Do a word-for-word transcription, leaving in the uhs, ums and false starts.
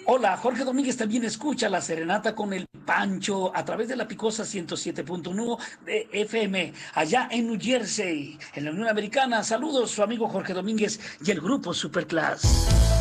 Hola, Jorge Domínguez también escucha la serenata con el Pancho a través de la Picosa ciento siete punto uno de F M, allá en New Jersey, en la Unión Americana. Saludos, su amigo Jorge Domínguez y el grupo Superclass.